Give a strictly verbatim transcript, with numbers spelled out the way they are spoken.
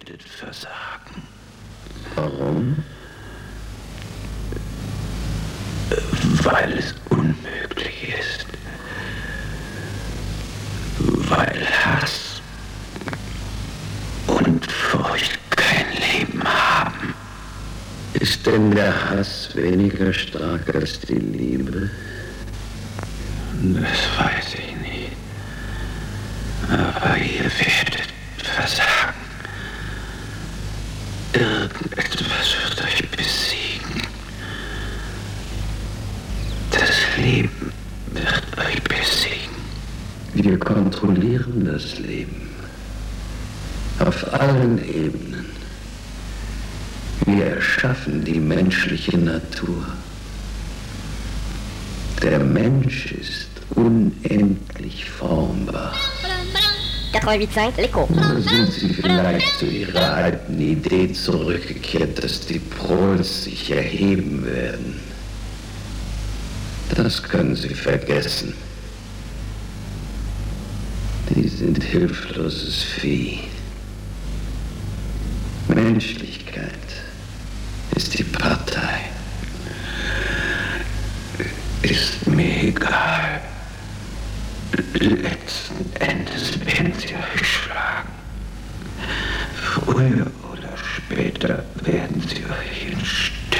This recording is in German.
werdet versagen. Warum? Weil es unmöglich ist. Weil Hass und Furcht kein Leben haben. Ist denn der Hass weniger stark als die Liebe? Das weiß ich nicht. Aber ihr werdet versagen. Irgendetwas wird euch besiegen. Das Leben wird euch besiegen. Wir kontrollieren das Leben. Auf allen Ebenen. Wir erschaffen die menschliche Natur. Der Mensch ist unendlich formbar. achtzig Komma fünf, L'écho. Oder sind Sie vielleicht zu Ihrer alten Idee zurückgekehrt, dass die Prols sich erheben werden? Das können Sie vergessen. Die sind hilfloses Vieh. Menschlichkeit ist die Partei. Ist mir egal. Letzten Endes werden sie euch schlagen. Früher oder später werden sie euch